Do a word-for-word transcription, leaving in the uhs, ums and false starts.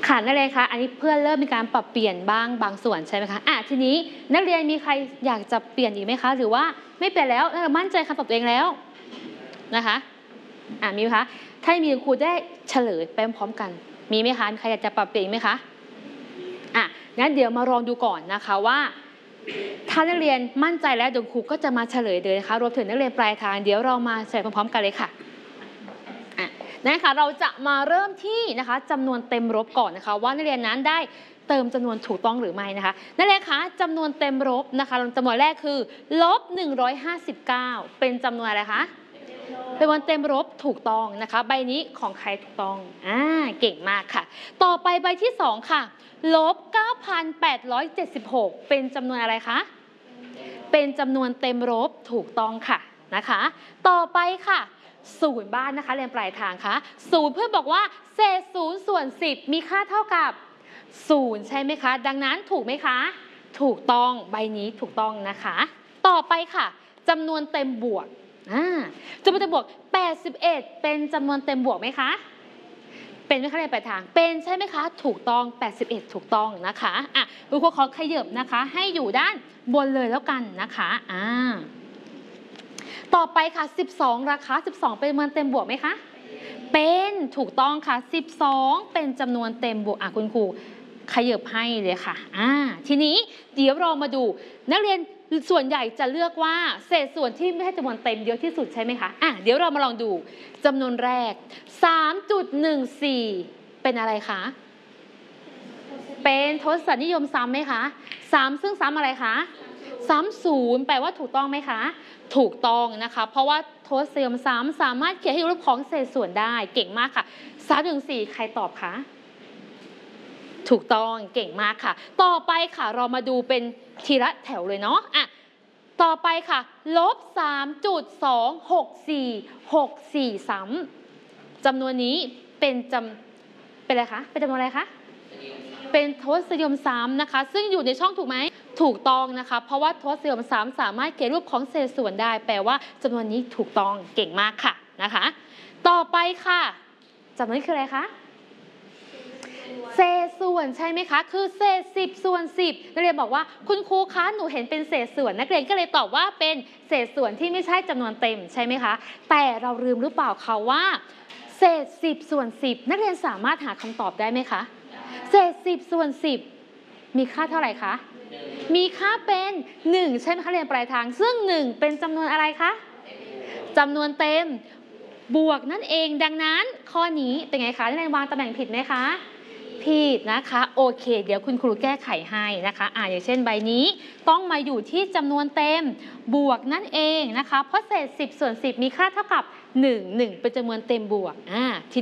ค่ะนักเรียนคะอันนี้เพื่อนเริ่มมีการปรับเปลี่ยนบ้างบางส่วนใช่ไหมคะอ่ะทีนี้นักเรียนมีใครอยากจะเปลี่ยนอีกไหมคะหรือว่าไม่เปลี่ยนแล้วมั่นใจคำตอบตัวเองแล้วนะคะอ่ะมีไหมคะถ้ามีครูได้เฉลยไปพร้อมกันมีไหมคะใครอยากจะปรับเปลี่ยนไหมคะอ่ะงั้นเดี๋ยวมาลองดูก่อนนะคะว่าถ้านักเรียนมั่นใจแล้วเดี๋ยวครูก็จะมาเฉลยเลยนะคะรวมถึงนักเรียนปลายทางเดี๋ยวเรามาเฉลยพร้อมๆกันเลยค่ะนะคะเราจะมาเริ่มที่นะคะจำนวนเต็มลบก่อนนะคะว่านักเรียนนั้นได้เติมจำนวนถูกต้องหรือไม่นะคะนักเรียนคะจำนวนเต็มลบนะคะจำนวนแรกคือลบหนึ่งร้อยห้าสิบเก้าเป็นจำนวนอะไรคะเป็นจำนวนเต็มลบถูกต้องนะคะใบนี้ของใครถูกต้องอ่าเก่งมากค่ะต่อไปใบที่สองค่ะลบ เก้าพันแปดร้อยเจ็ดสิบหก เป็นจำนวนอะไรคะเป็นจำนวนเต็มลบถูกต้องค่ะนะคะต่อไปค่ะศูนย์บ้านนะคะเรียนปลายทางคะศูนย์เพื่อนบอกว่าเศษศูนย์ส่วนสิบมีค่าเท่ากับศูนย์ใช่ไหมคะดังนั้นถูกไหมคะถูกต้องใบนี้ถูกต้องนะคะต่อไปค่ะจำนวนเต็มบวกอ่าจำนวนเต็มบวกแปดสิบเอ็ดเป็นจำนวนเต็มบวกไหมคะเป็นไหมคะเรียนปลายทางเป็นใช่ไหมคะถูกต้องแปดสิบเอ็ดถูกต้องนะคะอ่ะคุณครูขอขยับนะคะให้อยู่ด้านบนเลยแล้วกันนะคะอ่าต่อไปค่ะสิบสองราคาสิบสองเป็นจำนวนเต็มบวกไหมคะเป็นถูกต้องค่ะสิบสองเป็นจำนวนเต็มบวกอ่ะคุณครูขยับให้เลยค่ะอ่าทีนี้เดี๋ยวเรามาดูนักเรียนส่วนใหญ่จะเลือกว่าเศษส่วนที่ไม่ใช่จำนวนเต็มเยอะที่สุดใช่ไหมคะอ่ะเดี๋ยวเรามาลองดูจำนวนแรก สามจุดหนึ่งสี่ เป็นอะไรคะเป็นทศนิยมซ้ำไหมคะซ้ำซึ่งซ้ำอะไรคะซ้ำศูนย์แปลว่าถูกต้องไหมคะถูกต้องนะคะเพราะว่าทศนิยมซ้ำสามารถเขียนให้รูปของเศษส่วนได้เก่งมากค่ะ สามจุดหนึ่งสี่ ใครตอบคะถูกต้องเก่งมากค่ะต่อไปค่ะเรามาดูเป็นทีละแถวเลยเนาะอ่ะต่อไปค่ะลบ สามจุดสองหกสี่ หกสี่ ซ้ำจำนวนนี้เป็นจำเป็นอะไรคะเป็นจำนวนอะไรคะเป็นทศนิยมซ้ำนะคะซึ่งอยู่ในช่องถูกไหมถูกต้องนะคะเพราะว่าทศนิยมซ้ำสามารถเขียนรูปของเศษส่วนได้แปลว่าจำนวนนี้ถูกต้องเก่งมากค่ะนะคะต่อไปค่ะจำนวนนี้คืออะไรคะเศษส่วนใช่ไหมคะคือเศษสิบส่วนสิบนักเรียนบอกว่าคุณครูคะหนูเห็นเป็นเศษส่วนนักเรียนก็เลยตอบว่าเป็นเศษส่วนที่ไม่ใช่จำนวนเต็มใช่ไหมคะแต่เราลืมหรือเปล่าคะว่าเศษสิบส่วนสิบนักเรียนสามารถหาคำตอบได้ไหมคะเศษสิบส่วนสิบมีค่าเท่าไหร่คะมีค่าเป็นหนึ่งใช่ไหมคะเรียนปลายทางซึ่งหนึ่งเป็นจำนวนอะไรคะจำนวนเต็มบวกนั่นเองดังนั้นข้อนี้เป็นไงคะนักเรียนวางตำแหน่งผิดไหมคะผิดนะคะโอเคเดี๋ยวคุณครูแก้ไขให้นะคะอ่าอย่างเช่นใบนี้ต้องมาอยู่ที่จำนวนเต็มบวกนั่นเองนะคะเพราะเศษสิบส่วนสิบมีค่าเท่ากับหนึ่ง หนึ่งเป็นจำนวนเต็มบวกอ่า